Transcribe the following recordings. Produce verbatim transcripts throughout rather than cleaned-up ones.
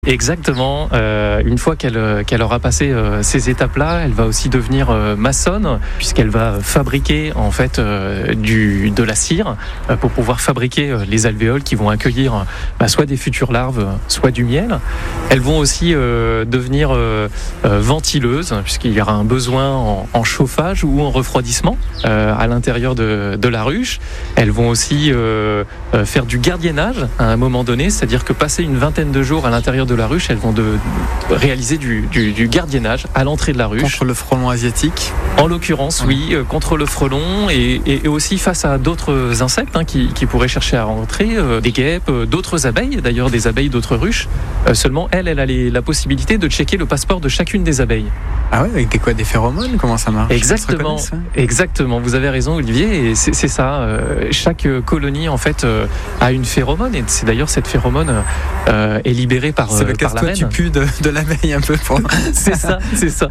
Exactement. Euh, une fois qu'elle qu'elle aura passé euh, ces étapes-là, elle va aussi devenir euh, maçonne, puisqu'elle va fabriquer en fait euh, du de la cire euh, pour pouvoir fabriquer euh, les alvéoles qui vont accueillir bah, soit des futures larves, soit du miel. Elles vont aussi euh, devenir euh, euh, ventileuses, puisqu'il y aura un besoin en, en chauffage ou en refroidissement euh, à l'intérieur de, de la ruche. Elles vont aussi euh, euh, faire du gardiennage à un moment donné, c'est-à-dire que passer une vingtaine de jours à l'intérieur de de la ruche, elles vont de, de réaliser du, du, du gardiennage à l'entrée de la ruche. Contre le frelon asiatique ? En l'occurrence, oui, oui euh, contre le frelon et, et, et aussi face à d'autres insectes hein, qui, qui pourraient chercher à rentrer, euh, des guêpes, euh, d'autres abeilles, d'ailleurs des abeilles d'autres ruches. Euh, seulement, elle, elle a les, la possibilité de checker le passeport de chacune des abeilles. Ah ouais, avec des quoi, des phéromones ? Comment ça marche ? Exactement, exactement. Vous avez raison, Olivier, et c'est, c'est ça. Euh, chaque colonie, en fait, euh, a une phéromone, et c'est d'ailleurs cette phéromone euh, est libérée par C'est le casse-toi, tu pues de, de l'abeille un peu pour... c'est ça, c'est ça.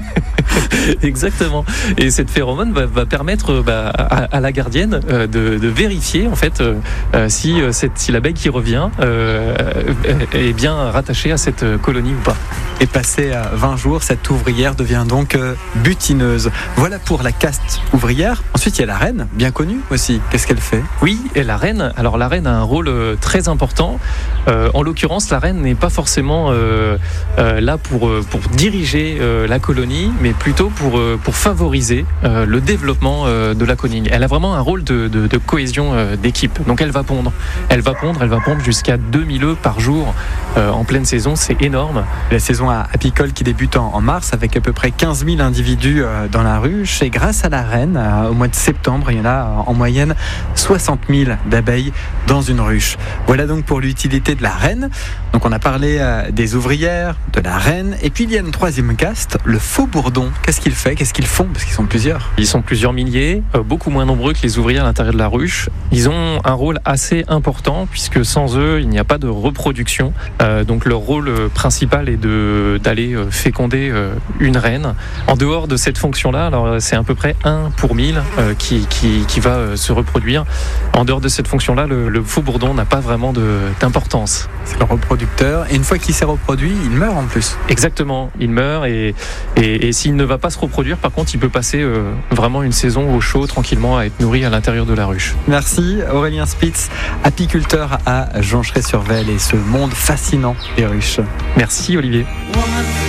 Exactement. Et cette phéromone va, va permettre bah, à, à la gardienne euh, de, de vérifier en fait euh, si, cette, si l'abeille qui revient euh, est bien rattachée à cette colonie ou pas. Et passé à vingt jours, cette ouvrière devient donc euh, butineuse. Voilà pour la caste ouvrière. Ensuite, il y a la reine, bien connue aussi. Qu'est-ce qu'elle fait ? Oui, et la reine, alors la reine a un rôle euh, très important. Euh, en l'occurrence, la reine n'est pas forcément euh, euh, là pour, pour diriger euh, la colonie, mais plutôt pour, euh, pour favoriser euh, le développement euh, de la colonie. Elle a vraiment un rôle de, de, de cohésion euh, d'équipe. Donc elle va pondre. Elle va pondre, elle va pondre jusqu'à deux mille œufs par jour euh, en pleine saison. C'est énorme. La saison apicole qui débute en, en mars avec à peu près quinze mille individus euh, dans la ruche. Et grâce à la reine, euh, au mois de septembre, il y en a en moyenne soixante mille d'abeilles dans une ruche. Voilà donc pour l'utilité de la reine. Donc on a parlé euh, des ouvrières, de la reine. Et puis il y a une troisième caste, le faux bourdon. Qu'est-ce qu'il fait ? Qu'est-ce qu'ils font ? Parce qu'ils sont plusieurs. Ils sont plusieurs milliers, euh, beaucoup moins nombreux que les ouvriers à l'intérieur de la ruche. Ils ont un rôle assez important puisque sans eux, il n'y a pas de reproduction. Euh, donc leur rôle principal est de, d'aller euh, féconder euh, une reine. En dehors de cette fonction-là, alors c'est à peu près un pour mille euh, qui, qui, qui va euh, se reproduire. En dehors de cette fonction-là, le, le faux bourdon n'a pas vraiment de, d'importance. C'est le reproducteur. Et une fois qu'il s'est reproduit, il meurt en plus. Exactement, il meurt et, et, et s'il ne va pas se reproduire, par contre, il peut passer euh, vraiment une saison au chaud, tranquillement, à être nourri à l'intérieur de la ruche. Merci Aurélien Spitz, apiculteur à Joncheray-sur-Vesle et ce monde fascinant des ruches. Merci Olivier.